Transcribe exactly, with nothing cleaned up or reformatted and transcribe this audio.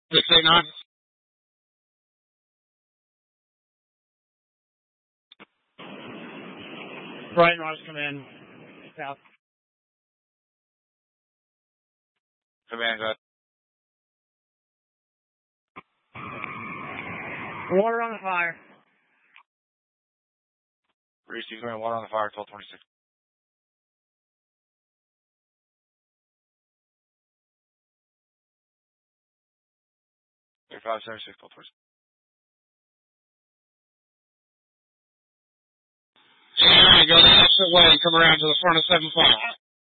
six eight nine. Right, and Rogers, come in. South. Command, go. Water on the fire. Receive command, water on the fire, twelve twenty-six. five seventy-six, twelve twenty-six. And go the opposite way and come around to the front of seven five.